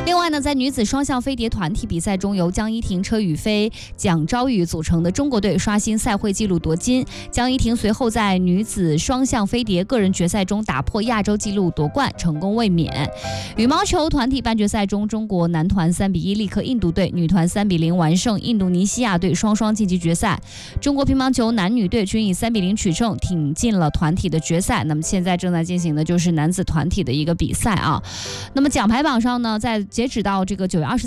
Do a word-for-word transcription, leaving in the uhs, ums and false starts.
另外呢，在女子双项飞碟团体比赛中，由江一婷、车宇飞、蒋昭宇组成的中国队刷新赛会纪录夺金。江一婷随后在女子双项飞碟个人决赛中打破亚洲纪录夺冠，成功卫冕。羽毛球团体半决赛中，中国男团三比一力克印度队，女团三比零完胜印度尼西亚队，双双晋级决赛。中国乒乓球男女队均以三比零取胜，挺进了团体的决赛。那么现在正在进行的就是男子团体的一个比赛啊。那么奖牌榜上呢，在截止到这个九月二十